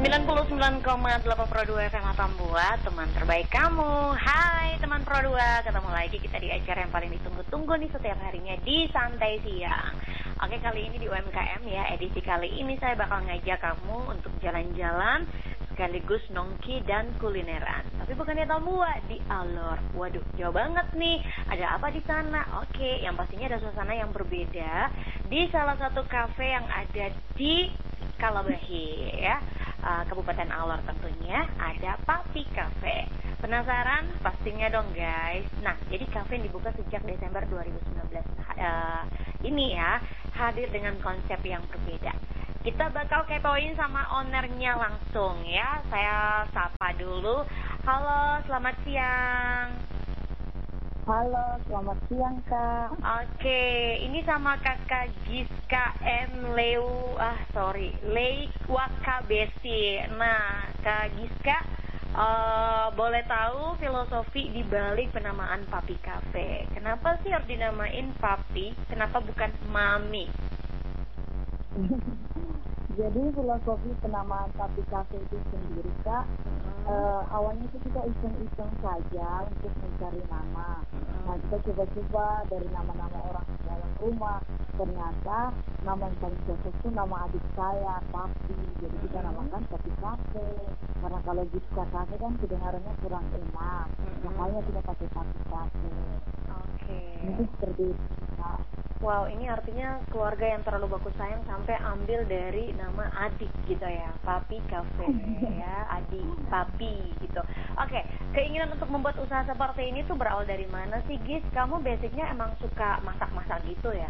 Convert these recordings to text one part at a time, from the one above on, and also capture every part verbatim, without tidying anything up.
sembilan puluh sembilan koma delapan Pro dua F M Atambua, teman terbaik kamu. Hai teman Pro dua, ketemu lagi kita di acara yang paling ditunggu-tunggu nih setiap harinya di Santai Siang. Oke, kali ini di U M K M ya, edisi kali ini saya bakal ngajak kamu untuk jalan-jalan sekaligus nongki dan kulineran. Tapi bukan di Atambua, di Alor. Waduh, jauh banget nih. Ada apa di sana? Oke, yang pastinya ada suasana yang berbeda di salah satu kafe yang ada di Kalabahi ya, uh, Kabupaten Alor tentunya, ada Papi Cafe. Penasaran? Pastinya dong guys. Nah, jadi kafe yang dibuka sejak Desember dua ribu sembilan belas uh, ini ya, hadir dengan konsep yang berbeda. Kita bakal kepoin sama ownernya langsung ya. Saya sapa dulu. Halo, selamat siang. Halo, selamat siang Kak. Oke, ini sama kakak Giska M. Leu, ah sorry, Lei Wakabesi. Nah, Kak Giska, uh, boleh tahu filosofi di balik penamaan Papi Cafe? Kenapa sih harus dinamain Papi? Kenapa bukan Mami? Jadi filosofi penamaan Papi Cafe itu sendiri Kak, hmm. uh, awalnya itu kita iseng-iseng saja untuk mencari nama. Hmm. Nah kita coba-coba dari nama-nama orang di dalam rumah. Ternyata nama yang paling cocok itu nama adik saya, Papi. Jadi kita hmm. namakan Papi Cafe. Karena kalau Giska Cafe kan kedengarannya kurang enak. Hmm. Makanya kita pakai Papi Cafe. Oke. Okay. Itu seperti itu Kak. Wow, ini artinya keluarga yang terlalu baku sayang sampai ambil dari nama adik gitu ya, Papi Cafe ya, adik, Papi gitu. Oke, keinginan untuk membuat usaha seperti ini tuh berawal dari mana sih, Gis? Kamu basicnya emang suka masak-masak gitu ya?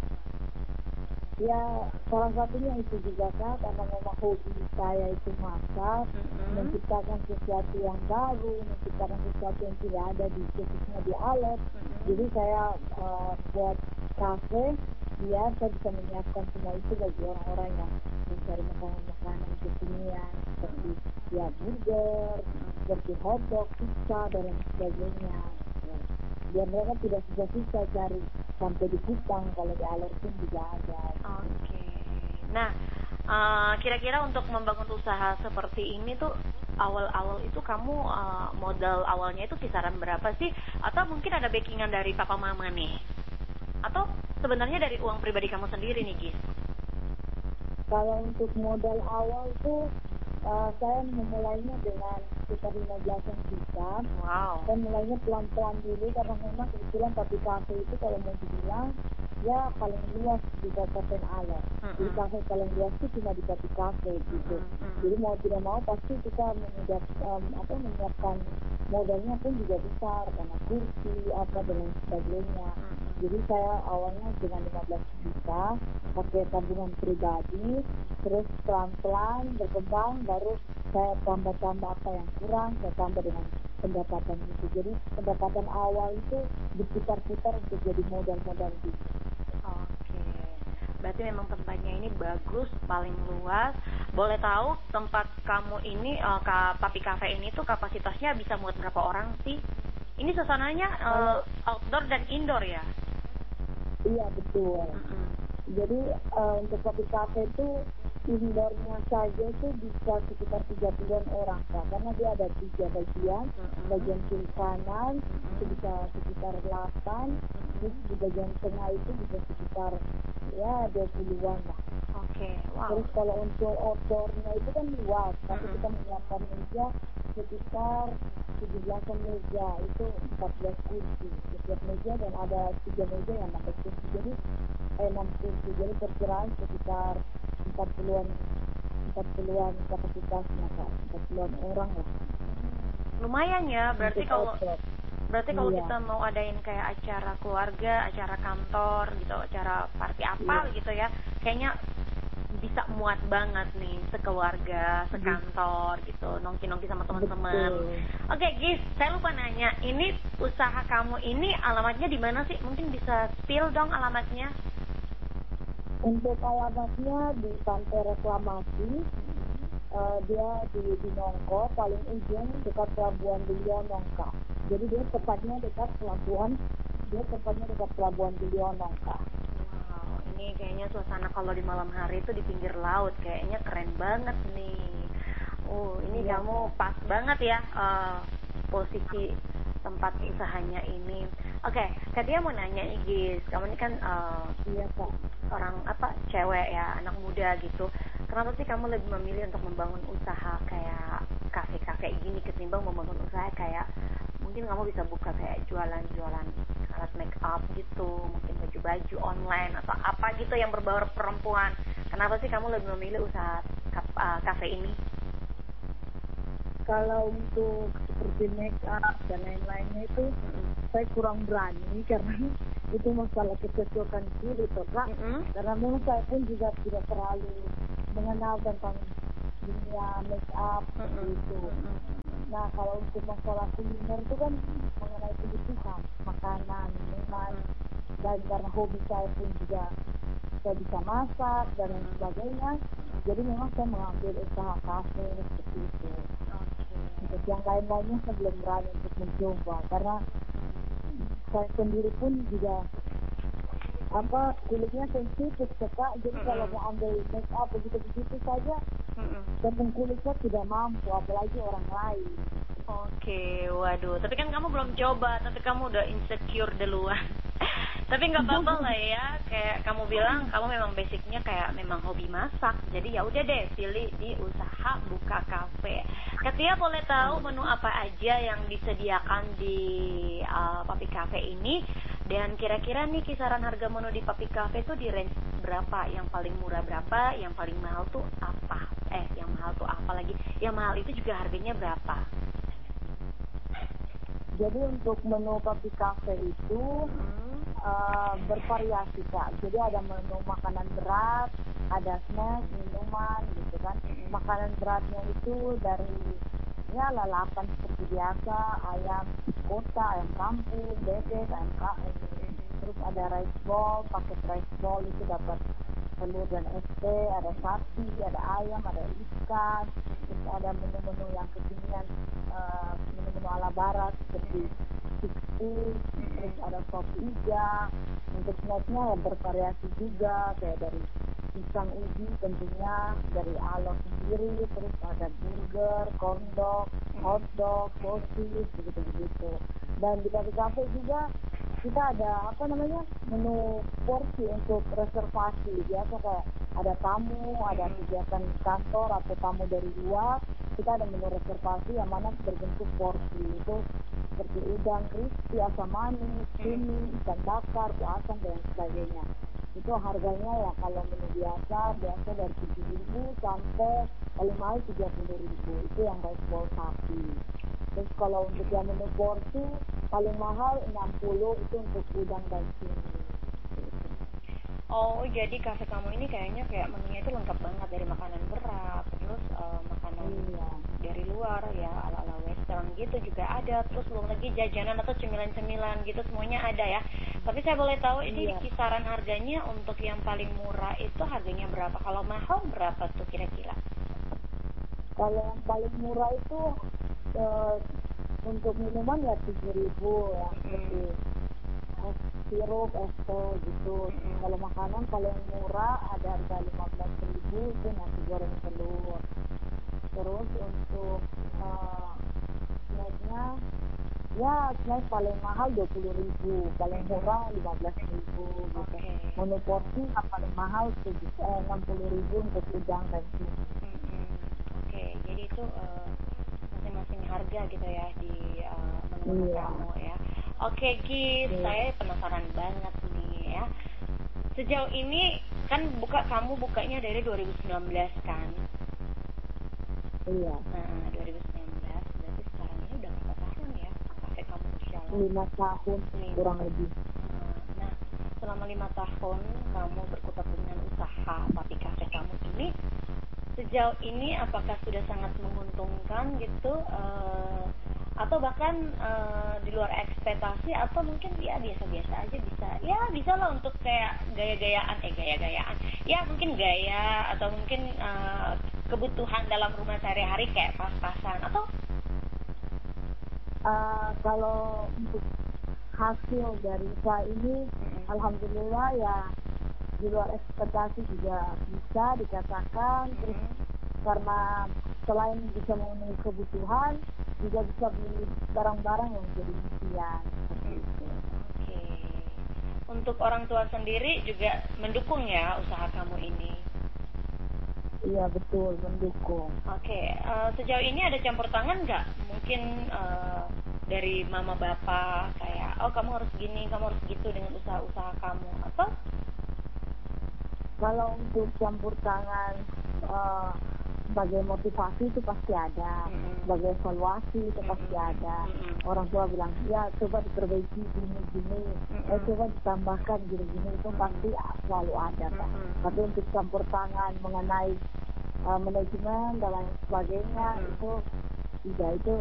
Ya, salah satunya itu juga Kak, karena memang hobi saya itu masak, mm-hmm. menciptakan sesuatu yang baru, menciptakan sesuatu yang tidak ada di khususnya di Alor. Mm-hmm. Jadi saya uh, buat kafe biar saya bisa menyiapkan semua itu bagi orang-orang yang mencari makanan-makanan kekinian seperti ya burger, seperti hotdog, pizza dan lain sebagainya. Biar mereka tidak susah-susah cari sampai di Kupang, kalau di Alor pun juga ada. Oke. Okay. Nah, uh, kira-kira untuk membangun usaha seperti ini tuh awal-awal itu kamu uh, modal awalnya itu kisaran berapa sih? Atau mungkin ada backingan dari papa mama nih? Atau sebenarnya dari uang pribadi kamu sendiri nih, Gis? Kalau untuk modal awal tuh uh, saya memulainya dengan sekitar lima belas juta. Wow. Saya mulainya pelan-pelan dulu karena memang kebetulan Papi Cafe itu kalau mau dibilang ya paling luas di Kabupaten Alor. Mm-hmm. Jadi kafe paling luas itu cuma di Papi Cafe gitu. Mm-hmm. Jadi mau tidak mau pasti kita menyiap, um, apa, menyiapkan modalnya pun juga besar karena kursi apa dan lain sebagainya. Mm-hmm. Jadi saya awalnya dengan lima belas juta pakai tabungan pribadi, terus pelan-pelan berkembang, baru saya tambah-tambah apa yang kurang, saya tambah dengan pendapatan itu. Jadi pendapatan awal itu diputar-putar untuk jadi modal-modal gitu. Oke, berarti memang tempatnya ini bagus, paling luas. Boleh tahu tempat kamu ini, uh, Papi Cafe ini tuh kapasitasnya bisa muat berapa orang sih? Ini suasananya uh, outdoor dan indoor ya? Iya betul. Mm-hmm. Jadi uh, untuk Papi Cafe itu indoornya saja itu bisa sekitar tiga puluhan orang Kak, karena dia ada tiga bagian. Mm-hmm. Bagian kiri kanan mm-hmm. itu bisa sekitar delapan, mm-hmm. terus di bagian tengah itu bisa sekitar ya dua puluhan lah. Oke, okay. Wow. Terus kalau untuk outdoornya itu kan luas, tapi mm-hmm. kita menyiapkan meja sekitar tujuh belasan meja, itu empat belas kursi setiap meja, dan ada tiga meja yang ada kursi, jadi eh, enam kursi, jadi perkiraan sekitar empat puluhan empat puluhan kapasitasnya Kak, empat puluhan orang lah. Lumayan ya, berarti untuk kalau outdoor. Berarti kalau iya. kita mau adain kayak acara keluarga, acara kantor gitu, acara party apa iya. gitu ya, kayaknya bisa muat banget nih sekeluarga, sekantor gitu, nongki-nongki sama teman-teman. Oke, Gis, saya lupa nanya, ini usaha kamu ini alamatnya di mana sih? Mungkin bisa spill dong alamatnya. Untuk alamatnya di Pantai Reklamasi, uh, dia di, di Nongko, paling ujung dekat Pelabuhan Bilio Nongka. Jadi dia tepatnya dekat pelabuhan, dia tepatnya dekat Pelabuhan Bilio Nongka. Wow, ini kayaknya suasana kalau di malam hari itu di pinggir laut, kayaknya keren banget nih. Oh, ini iya, kamu Kak. pas banget ya uh, posisi tempat usahanya ini. Oke, Kak Tia mau nanya nih, Gis. Kamu ini kan uh, Iya, Kak. orang apa cewek ya, anak muda gitu. Kenapa sih kamu lebih memilih untuk membangun usaha kayak kafe-kafe gini ketimbang membangun usaha kayak mungkin kamu bisa buka kayak jualan-jualan alat make up gitu, mungkin baju-baju online atau apa gitu yang berbau perempuan. Kenapa sih kamu lebih memilih usaha kafe ini? Kalau untuk seperti make up dan lain-lainnya itu mm-hmm. saya kurang berani karena itu masalah kecocokan kulit, Kak. Mm-hmm. Karena memang saya pun juga tidak terlalu mengenal tentang dunia make up mm-hmm. itu. Mm-hmm. Nah, kalau untuk masalah kuliner itu kan mengenai kebutuhan makanan, minuman, mm-hmm. dan karena hobi saya pun juga saya bisa masak dan lain mm-hmm. sebagainya. Mm-hmm. Jadi memang saya mengambil usaha kafe seperti itu. Okay. Untuk yang lain-lainnya saya belum berani untuk mencoba karena mm-hmm. saya sendiri pun juga apa kulitnya sensitif, Kak. Jadi mm-hmm. kalau mau ambil make up begitu-begitu saja, mm-hmm. dan kulitnya tidak mampu, apalagi orang lain. Oke, waduh. Tapi kan kamu belum coba, tapi kamu udah insecure duluan. Tapi nggak apa-apa lah ya. Kayak kamu bilang, kamu memang basicnya kayak memang hobi masak. Jadi ya udah deh, pilih di usaha buka kafe. Katia boleh tahu menu apa aja yang disediakan di uh, Papi Cafe ini? Dan kira-kira nih kisaran harga menu di Papi Cafe itu di range berapa? Yang paling murah berapa? Yang paling mahal tuh apa? Eh, yang mahal tuh apa lagi? Yang mahal itu juga harganya berapa? Jadi untuk menu Papi Cafe itu hmm. uh, bervariasi, Kak. Jadi ada menu makanan berat, ada snack, minuman gitu kan. Hmm. Makanan beratnya itu dari ya lalapan seperti biasa, ayam kota, ayam kampung, bebek, ayam kampung. Hmm. Terus ada rice ball, paket rice ball itu dapat telur dan es teh, ada sapi, ada ayam, ada ikan. Terus ada menu-menu yang kekinian, uh, menu-menu ala barat seperti sixty, terus ada sop iga. Untuk snacknya ya bervariasi juga, kayak dari pisang ubi tentunya, dari alor sendiri, terus ada burger, corn dog, hot dog, sosis, begitu-begitu. Dan di Papi Cafe juga kita ada apa namanya menu porsi untuk reservasi. Biasa kayak ada tamu, ada kegiatan kantor atau tamu dari luar, kita ada menu reservasi yang mana berbentuk porsi itu seperti udang crispy, asam manis, cumi, ikan bakar, kuah asam dan sebagainya. Itu harganya ya kalau menu biasa biasa dari tujuh ribu sampai paling mahal tiga puluh ribu. Itu yang rice bowl sapi. Terus kalau untuk yang menu porsi paling mahal enam puluh itu untuk udang dan cumi. Oh, jadi kafe kamu ini kayaknya kayak menunya itu lengkap banget, dari makanan berat, terus uh, makanan iya. dari luar ya ala-ala western gitu juga ada, terus belum lagi jajanan atau cemilan-cemilan gitu semuanya ada ya. Tapi saya boleh tahu ini iya. kisaran harganya untuk yang paling murah itu harganya berapa? Kalau mahal berapa tuh kira-kira? Kalau yang paling murah itu uh, untuk minuman ya tujuh ribu ya, mm-hmm. seperti es sirup, es teh gitu. Mm-hmm. Kalau makanan paling murah ada harga lima belas ribu itu nasi goreng telur. Terus untuk uh, snacknya ya snack paling mahal dua puluh ribu, paling murah lima belas ribu gitu. Okay. Menu porsi yang paling mahal enam puluh ribu untuk udang dan cumi. Mm-hmm. Oke, okay. Jadi itu uh, masing-masing harga gitu ya di uh, menu-menu iya. kamu ya. Oke, Gis, iya. saya penasaran banget nih ya. Sejauh ini kan buka kamu bukanya dari dua ribu sembilan belas kan? Iya. Nah, dua ribu sembilan belas berarti sekarang ini udah berapa tahun ya kafe kamu berjalan? Lima tahun lima. Kurang lebih. Nah, selama lima tahun kamu berkutat dengan usaha Papi Cafe kamu ini, sejauh ini apakah sudah sangat menguntungkan gitu, uh, atau bahkan uh, di luar ekspektasi, atau mungkin ya biasa-biasa aja, bisa ya bisa lah untuk kayak gaya-gayaan eh gaya-gayaan ya mungkin gaya atau mungkin uh, kebutuhan dalam rumah sehari-hari kayak pas-pasan atau uh, kalau untuk hasil dari usaha ini mm-hmm. alhamdulillah ya di luar ekspektasi juga bisa dikatakan. Mm-hmm. Terus karena selain bisa memenuhi kebutuhan, juga bisa beli barang-barang yang jadi impian. Seperti itu. Oke. Untuk orang tua sendiri juga mendukung ya usaha kamu ini? Iya betul, mendukung. Oke, uh, sejauh ini ada campur tangan nggak? Mungkin uh, dari mama bapak kayak, oh kamu harus gini, kamu harus gitu dengan usaha-usaha kamu, atau? Kalau untuk campur tangan uh, sebagai motivasi itu pasti ada, mm-hmm. sebagai evaluasi itu pasti mm-hmm. ada. Mm-hmm. Orang tua bilang, ya coba diperbaiki gini-gini, mm-hmm. eh coba ditambahkan gini-gini, itu mm-hmm. pasti selalu ada kan. Mm-hmm. Tapi untuk campur tangan mengenai uh, manajemen dan lain sebagainya mm-hmm. itu tidak, itu